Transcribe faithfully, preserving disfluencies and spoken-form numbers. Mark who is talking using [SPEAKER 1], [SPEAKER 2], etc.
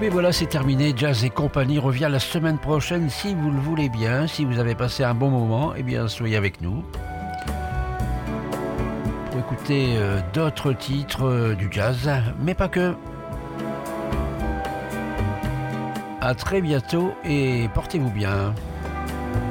[SPEAKER 1] bien voilà, c'est terminé. Jazz et compagnie revient la semaine prochaine si vous le voulez bien. Si vous avez passé un bon moment, eh bien soyez avec nous pour écouter euh, d'autres titres euh, du jazz, mais pas que. À très bientôt et portez-vous bien.